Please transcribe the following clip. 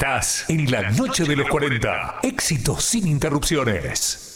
Estás en la noche de los 40. Éxitos sin interrupciones.